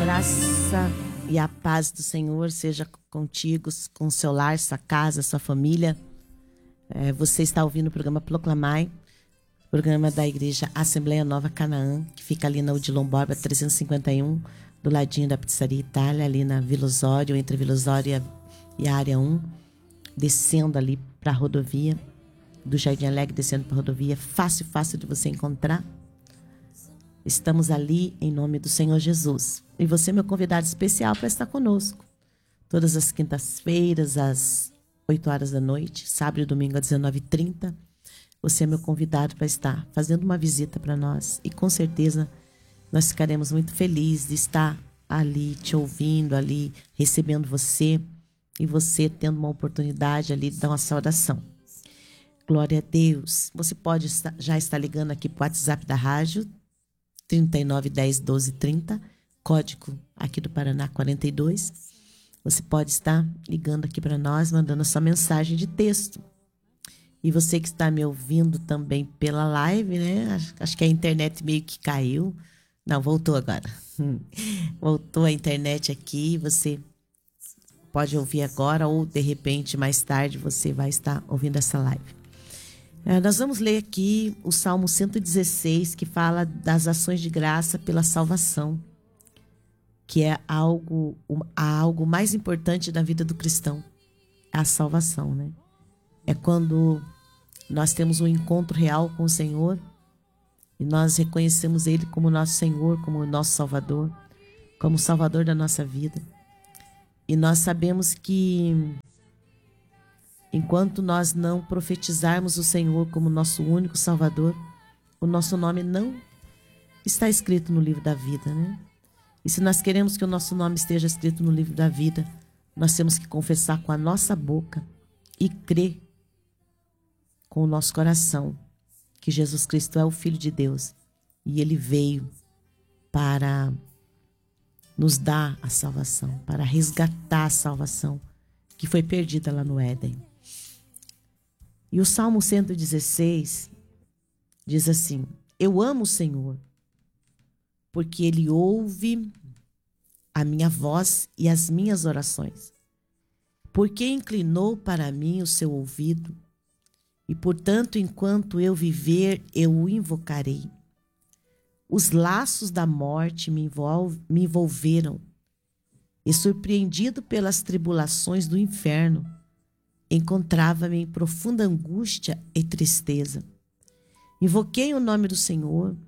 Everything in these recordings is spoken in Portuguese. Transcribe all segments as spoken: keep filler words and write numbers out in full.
graça e a paz do Senhor seja contigo, com seu lar, sua casa, sua família. É, você está ouvindo o programa Proclamai, programa da Igreja Assembleia Nova Canaã, que fica ali na Odilon Borba trezentos e cinquenta e um, do ladinho da Pizzaria Itália, ali na Vila Osório, entre a Vila Osório e a Área um, descendo ali para a rodovia, do Jardim Alegre, descendo para a rodovia, fácil, fácil de você encontrar. Estamos ali em nome do Senhor Jesus. E você é meu convidado especial para estar conosco. Todas as quintas-feiras, às oito horas da noite, sábado e domingo às dezenove e trinta. Você é meu convidado para estar fazendo uma visita para nós. E com certeza nós ficaremos muito felizes de estar ali te ouvindo, ali recebendo você. E você tendo uma oportunidade ali de dar uma saudação. Glória a Deus. Você pode estar, já estar ligando aqui para o WhatsApp da rádio, trinta e nove, dez, doze, trinta, código aqui do Paraná quarenta e dois. Você pode estar ligando aqui para nós, mandando a sua mensagem de texto. E você que está me ouvindo também pela live, né? Acho que a internet meio que caiu. Não, voltou agora. Voltou a internet aqui, você pode ouvir agora ou de repente mais tarde você vai estar ouvindo essa live. Nós vamos ler aqui o Salmo cento e dezesseis, que fala das ações de graça pela salvação, que é algo, algo mais importante da vida do cristão, é a salvação, né? É quando nós temos um encontro real com o Senhor e nós reconhecemos Ele como nosso Senhor, como nosso Salvador, como Salvador da nossa vida. E nós sabemos que enquanto nós não profetizarmos o Senhor como nosso único Salvador, o nosso nome não está escrito no livro da vida, né? E se nós queremos que o nosso nome esteja escrito no livro da vida, nós temos que confessar com a nossa boca e crer com o nosso coração que Jesus Cristo é o Filho de Deus e Ele veio para nos dar a salvação, para resgatar a salvação que foi perdida lá no Éden. E o Salmo cento e dezesseis diz assim: eu amo o Senhor, porque Ele ouve a minha voz e as minhas orações. Porque inclinou para mim o seu ouvido, e portanto, enquanto eu viver, eu o invocarei. Os laços da morte me, envolve, me envolveram, e surpreendido pelas tribulações do inferno, encontrava-me em profunda angústia e tristeza. Invoquei o nome do Senhor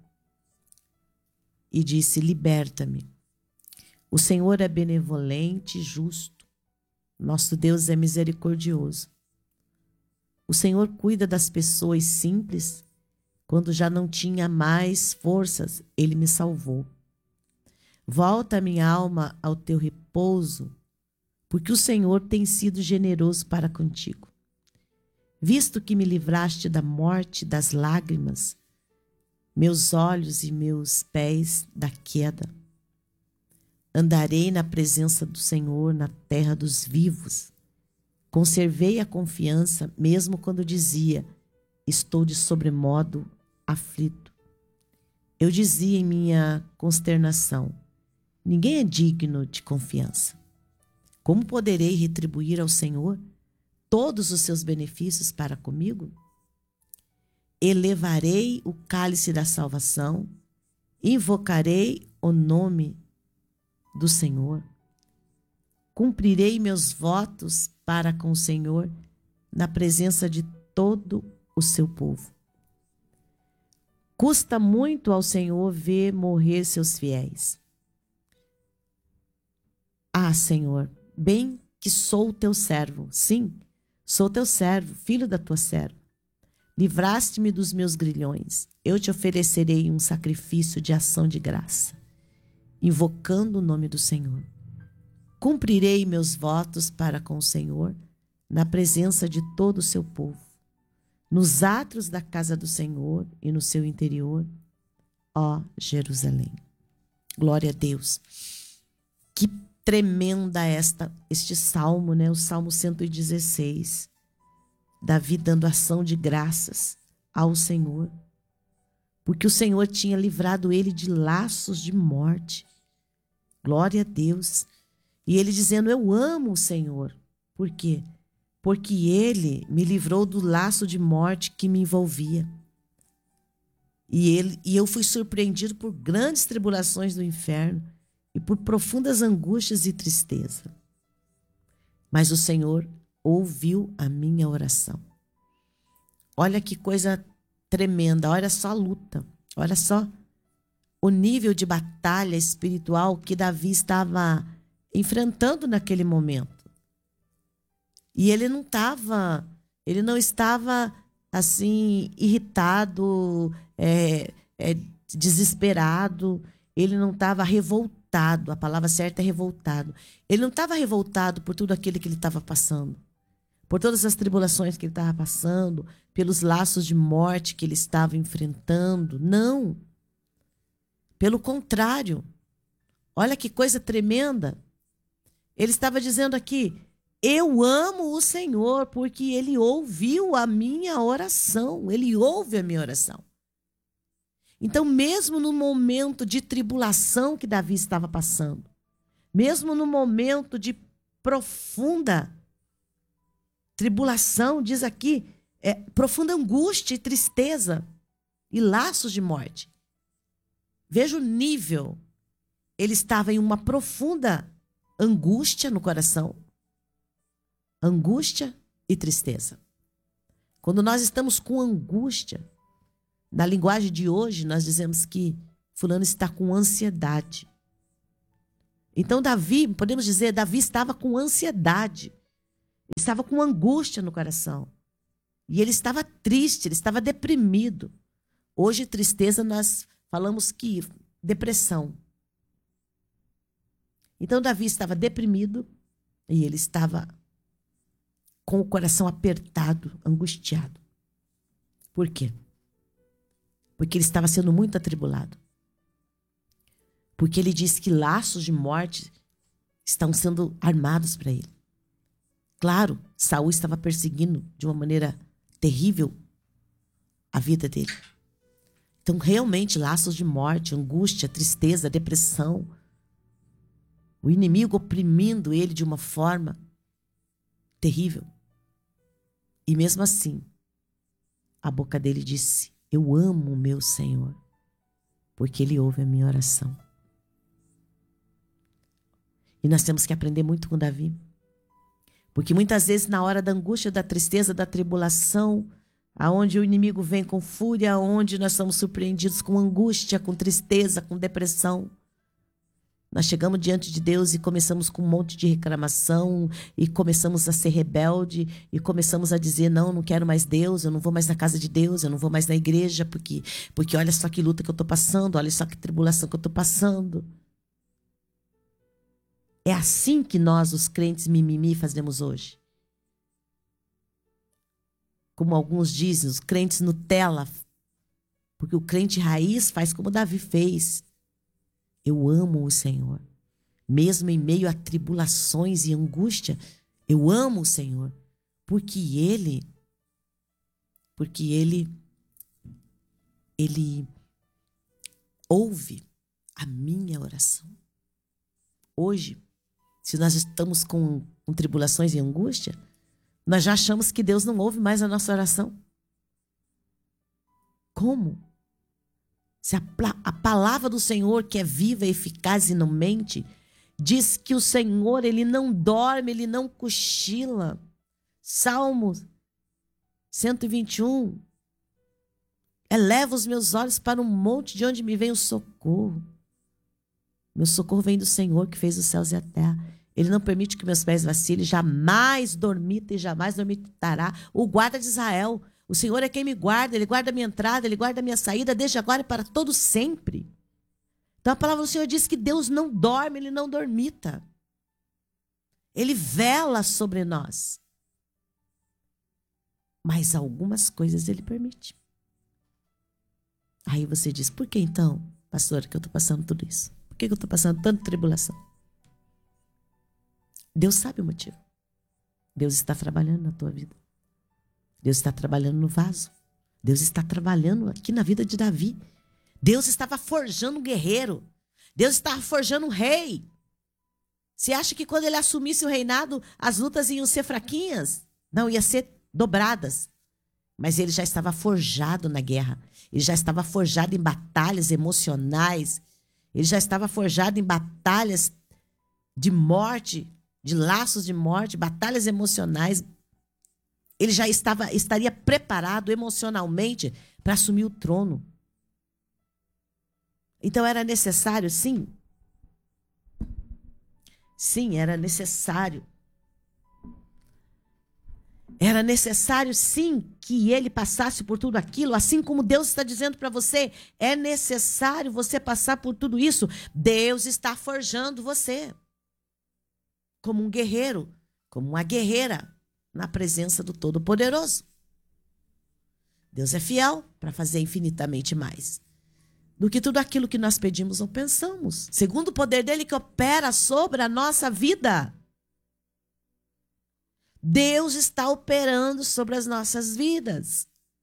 e disse: liberta-me. O Senhor é benevolente e justo. Nosso Deus é misericordioso. O Senhor cuida das pessoas simples. Quando já não tinha mais forças, Ele me salvou. Volta, minha alma, ao teu repouso, porque o Senhor tem sido generoso para contigo. Visto que me livraste da morte, das lágrimas, meus olhos e meus pés da queda. Andarei na presença do Senhor na terra dos vivos. Conservei a confiança, mesmo quando dizia: estou de sobremodo aflito. Eu dizia em minha consternação: ninguém é digno de confiança. Como poderei retribuir ao Senhor todos os seus benefícios para comigo? Elevarei o cálice da salvação, invocarei o nome do Senhor. Cumprirei meus votos para com o Senhor na presença de todo o seu povo. Custa muito ao Senhor ver morrer seus fiéis. Ah, Senhor, bem que sou teu servo. Sim, sou teu servo, filho da tua serva. Livraste-me dos meus grilhões. Eu te oferecerei um sacrifício de ação de graça, invocando o nome do Senhor. Cumprirei meus votos para com o Senhor na presença de todo o seu povo, nos átrios da casa do Senhor e no seu interior, ó Jerusalém. Glória a Deus. Que tremenda esta, este salmo, né? O Salmo cento e dezesseis. Davi dando ação de graças ao Senhor, porque o Senhor tinha livrado ele de laços de morte. Glória a Deus. E ele dizendo, eu amo o Senhor. Por quê? Porque ele me livrou do laço de morte que me envolvia. E, ele, e eu fui surpreendido por grandes tribulações do inferno e por profundas angústias e tristeza. Mas o Senhor ouviu a minha oração. Olha que coisa tremenda, olha só a luta, olha só o nível de batalha espiritual que Davi estava enfrentando naquele momento. E ele não estava, ele não estava assim, irritado, é, é, desesperado, ele não estava revoltado, a palavra certa é revoltado. Ele não estava revoltado por tudo aquilo que ele estava passando, por todas as tribulações que ele estava passando, pelos laços de morte que ele estava enfrentando. Não. Pelo contrário. Olha que coisa tremenda. Ele estava dizendo aqui, eu amo o Senhor porque Ele ouviu a minha oração. Ele ouve a minha oração. Então, mesmo no momento de tribulação que Davi estava passando, mesmo no momento de profunda tribulação, diz aqui, é, profunda angústia e tristeza e laços de morte. Veja o nível. Ele estava em uma profunda angústia no coração. Angústia e tristeza. Quando nós estamos com angústia, na linguagem de hoje, nós dizemos que fulano está com ansiedade. Então, Davi, podemos dizer, Davi estava com ansiedade. Ele estava com angústia no coração. E ele estava triste, ele estava deprimido. Hoje, tristeza, nós falamos que depressão. Então, Davi estava deprimido e ele estava com o coração apertado, angustiado. Por quê? Porque ele estava sendo muito atribulado. Porque ele diz que laços de morte estão sendo armados para ele. Claro, Saul estava perseguindo de uma maneira terrível a vida dele. Então, realmente, laços de morte, angústia, tristeza, depressão. O inimigo oprimindo ele de uma forma terrível. E mesmo assim, a boca dele disse, eu amo o meu Senhor, porque Ele ouve a minha oração. E nós temos que aprender muito com Davi. Porque muitas vezes na hora da angústia, da tristeza, da tribulação, aonde o inimigo vem com fúria, aonde nós somos surpreendidos com angústia, com tristeza, com depressão, nós chegamos diante de Deus e começamos com um monte de reclamação e começamos a ser rebelde e começamos a dizer, não, não quero mais Deus, eu não vou mais na casa de Deus, eu não vou mais na igreja, porque, porque olha só que luta que eu estou passando, olha só que tribulação que eu estou passando. É assim que nós, os crentes mimimi, fazemos hoje. Como alguns dizem, os crentes Nutella, porque o crente raiz faz como Davi fez. Eu amo o Senhor. Mesmo em meio a tribulações e angústia, eu amo o Senhor. Porque Ele, porque Ele, Ele ouve a minha oração. Hoje, se nós estamos com, com tribulações e angústia, nós já achamos que Deus não ouve mais a nossa oração. Como? Se a, a palavra do Senhor, que é viva, eficaz e não mente, diz que o Senhor, Ele não dorme, Ele não cochila. Salmo cento e vinte e um. Eleva os meus olhos para um monte de onde me vem o socorro. Meu socorro vem do Senhor, que fez os céus e a terra. Ele não permite que meus pés vacilem, jamais dormita e jamais dormitará. O guarda de Israel. O Senhor é quem me guarda, Ele guarda a minha entrada, Ele guarda a minha saída, desde agora e para todo sempre. Então a palavra do Senhor diz que Deus não dorme, Ele não dormita. Ele vela sobre nós. Mas algumas coisas Ele permite. Aí você diz, por que então, pastora, que eu estou passando tudo isso? Por que eu estou passando tanta tribulação? Deus sabe o motivo. Deus está trabalhando na tua vida. Deus está trabalhando no vaso. Deus está trabalhando aqui na vida de Davi. Deus estava forjando um guerreiro. Deus estava forjando um rei. Você acha que quando ele assumisse o reinado, as lutas iam ser fraquinhas? Não, iam ser dobradas. Mas ele já estava forjado na guerra. Ele já estava forjado em batalhas emocionais. Ele já estava forjado em batalhas de morte, de laços de morte, batalhas emocionais. Ele já estava, estaria preparado emocionalmente para assumir o trono. Então era necessário, sim. Sim, era necessário. Era necessário, sim, que ele passasse por tudo aquilo, assim como Deus está dizendo para você. É necessário você passar por tudo isso. Deus está forjando você como um guerreiro, como uma guerreira na presença do Todo-Poderoso. Deus é fiel para fazer infinitamente mais do que tudo aquilo que nós pedimos ou pensamos, segundo o poder dele que opera sobre a nossa vida. Deus está operando sobre as nossas vidas.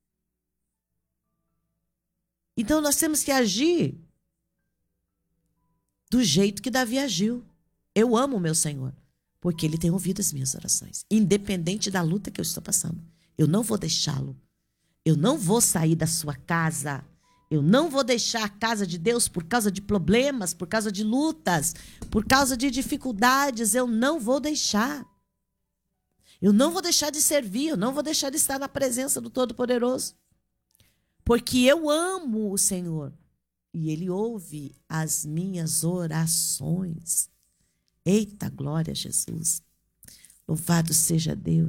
Então nós temos que agir do jeito que Davi agiu. Eu amo o meu Senhor, porque ele tem ouvido as minhas orações, independente da luta que eu estou passando. Eu não vou deixá-lo. Eu não vou sair da sua casa. Eu não vou deixar a casa de Deus por causa de problemas, por causa de lutas, por causa de dificuldades. Eu não vou deixar. Eu não vou deixar de servir, eu não vou deixar de estar na presença do Todo-Poderoso. Porque eu amo o Senhor e Ele ouve as minhas orações. Eita, glória a Jesus. Louvado seja Deus.